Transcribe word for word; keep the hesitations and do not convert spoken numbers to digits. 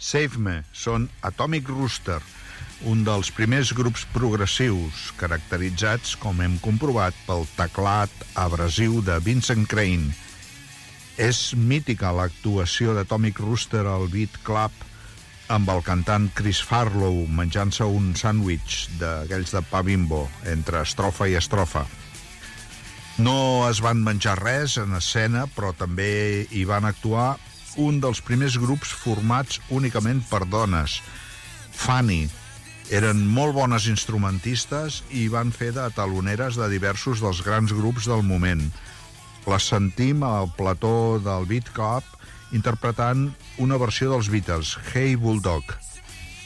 Save Me són Atomic Rooster, un dels primers grups progressius, caracteritzats, com hem comprovat, pel teclat abrasiu de Vincent Crane. És mítica l'actuació d'Atomic Rooster al Beat Club amb el cantant Chris Farlow menjant-se un sàndwich d'aquells de pa Bimbo entre estrofa i estrofa. No es van menjar res en escena, però també hi van actuar un dels primers grups formats únicament per dones, Fanny. Eren molt bones instrumentistes i van fer de taloneres de diversos dels grans grups del moment. Les sentim al plató del Beat Club interpretant una versió dels Beatles, Hey Bulldog.